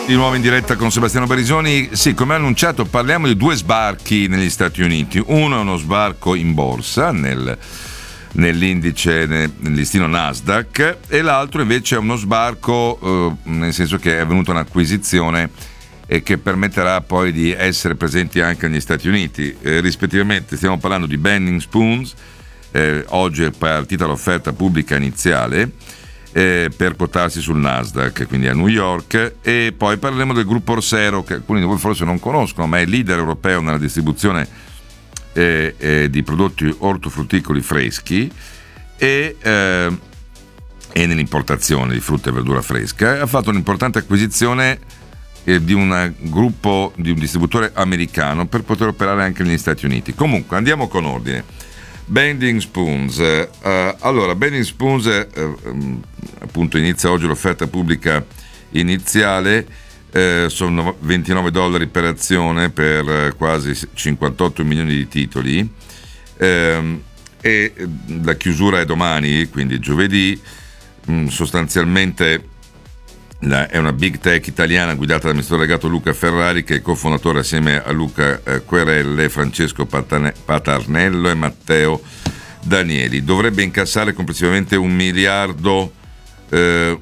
Di nuovo in diretta con Sebastiano Barisoni. Sì, come annunciato parliamo di due sbarchi negli Stati Uniti. Uno è uno sbarco in borsa nell'indice, nel listino Nasdaq, e l'altro invece è uno sbarco nel senso che è avvenuta un'acquisizione e che permetterà poi di essere presenti anche negli Stati Uniti. Rispettivamente stiamo parlando di Bending Spoons, oggi è partita l'offerta pubblica iniziale per quotarsi sul Nasdaq, quindi a New York, e poi parleremo del gruppo Orsero, che alcuni di voi forse non conoscono, ma è leader europeo nella distribuzione di prodotti ortofrutticoli freschi e nell'importazione di frutta e verdura fresca. Ha fatto un'importante acquisizione di un gruppo, di un distributore americano, per poter operare anche negli Stati Uniti. Comunque andiamo con ordine. Bending Spoons. Allora, Bending Spoons appunto inizia oggi l'offerta pubblica iniziale, sono $29 per azione per quasi 58 milioni di titoli, e la chiusura è domani, quindi giovedì. Sostanzialmente è una big tech italiana guidata dall'amministratore delegato Luca Ferrari, che è cofondatore assieme a Luca Querelle, Francesco Patarnello e Matteo Danieli. Dovrebbe incassare complessivamente $1 miliardo e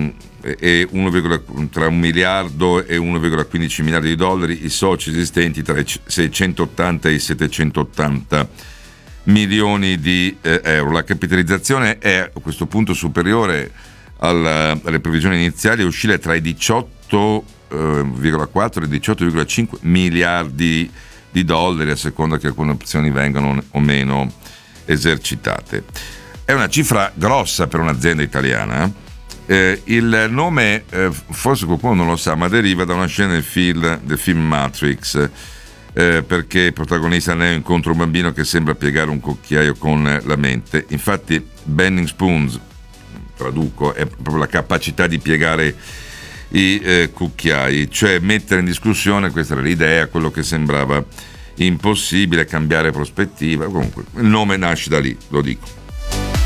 tra $1 miliardo e 1,15 miliardi di dollari, i soci esistenti tra i 680 e i 780 milioni di euro. La capitalizzazione è a questo punto superiore alle previsioni iniziali, oscilla tra i 18,4 e i 18,5 miliardi di dollari, a seconda che alcune opzioni vengano o meno esercitate. È una cifra grossa per un'azienda italiana. Il nome, forse qualcuno non lo sa, ma deriva da una scena del film Matrix, perché il protagonista Neo incontra un bambino che sembra piegare un cucchiaio con la mente. Infatti Bending Spoons, traduco, è proprio la capacità di piegare i cucchiai, cioè mettere in discussione, questa era l'idea, quello che sembrava impossibile, cambiare prospettiva. Comunque il nome nasce da lì, lo dico.